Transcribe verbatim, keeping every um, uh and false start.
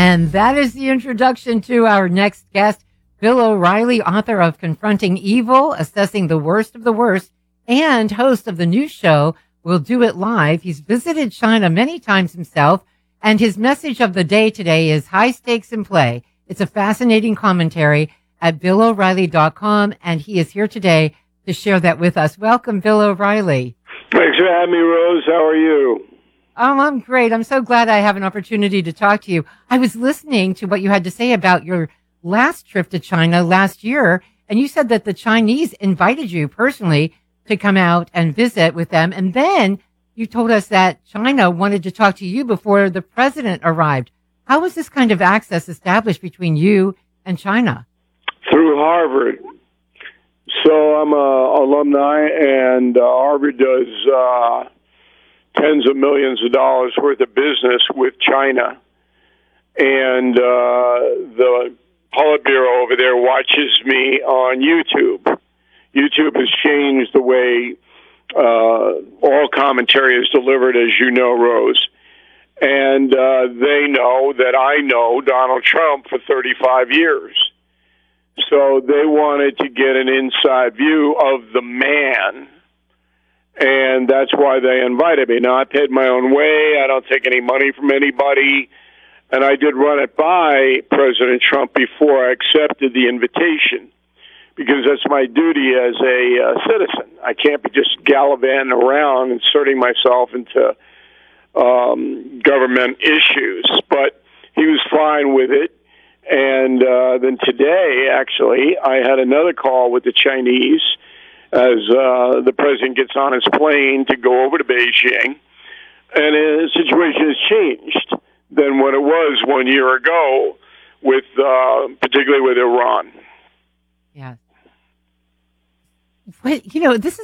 And that is the introduction to our next guest, Bill O'Reilly, author of Confronting Evil, Assessing the Worst of the Worst, and host of the new show, We'll Do It Live. He's visited China many times himself, and his message of the day today is high stakes in play. It's a fascinating commentary at bill o'reilly dot com, and he is here today to share that with us. Welcome, Bill O'Reilly. Thanks for having me, Rose. How are you? Oh, I'm great. I'm so glad I have an opportunity to talk to you. I was listening to what you had to say about your last trip to China last year, and you said that the Chinese invited you personally to come out and visit with them. And then you told us that China wanted to talk to you before the president arrived. How was this kind of access established between you and China? Through Harvard. So I'm a alumni, and uh, Harvard does uh, tens of millions of dollars worth of business with China. And uh, the Politburo over there watches me on YouTube. YouTube has changed the way uh, all commentary is delivered, as you know, Rose. And uh, they know that I know Donald Trump for thirty-five years. So they wanted to get an inside view of the man, and that's why they invited me. Now, I paid my own way. I don't take any money from anybody, and I did run it by President Trump before I accepted the invitation, because that's my duty as a uh, citizen. I can't be just gallivanting around, inserting myself into um, government issues. But he was fine with it. And uh, then today, actually, I had another call with the Chinese as uh, the president gets on his plane to go over to Beijing. And uh, the situation has changed than what it was one year ago, with uh, particularly with Iran. Yeah. But, you know, this is